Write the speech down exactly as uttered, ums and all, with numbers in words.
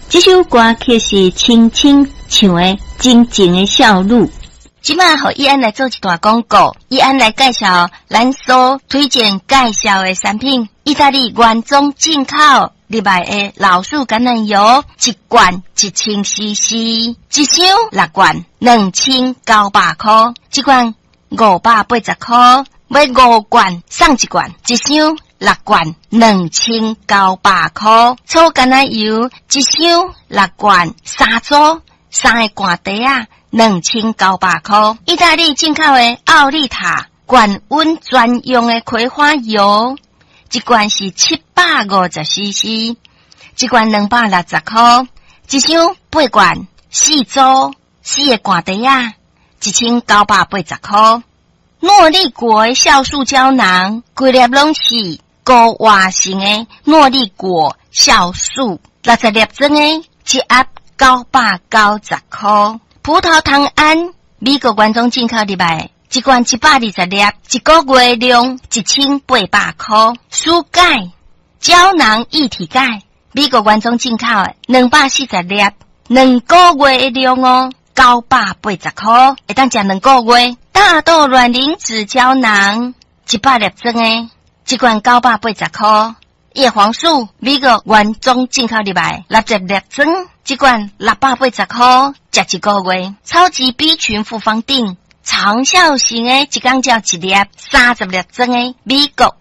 这首歌却是轻轻唱的真情的笑露。 即摆互伊安来做一段广告，伊安来介绍咱所推荐介绍的产品，意大利原装进口入来的老树橄榄油，一罐一千 C C， 一箱六罐两千九百块，一罐五百八十块，买五罐送一罐，一箱六罐两千九百块，粗橄榄油一箱六罐三组三个罐底啊。两千九百块，意大利进口的奥利塔高温专用的葵花油，一罐是七百五十 C C， 一罐两百六十块，一箱八罐四组四个罐底啊，一千九百八十块。诺丽果的酵素胶囊，规粒拢是高活性的诺丽果酵素，六十粒装的，一盒九百九十块。葡萄糖胺，美国原装进口入来，一罐一百二十粒，一个月量一千八百块。舒钙胶囊一体钙，美国原装进口的，两百四十粒，两个月的量哦，九百八十块，会当食两个月。大豆卵磷脂胶囊，一百粒装的，一罐九百八十块。叶黄素，美国原装进口入来，六十粒装，一罐六百八十块，食一个月。超级 B 群复方定，长效型的，一工照一粒，三十粒装的，美国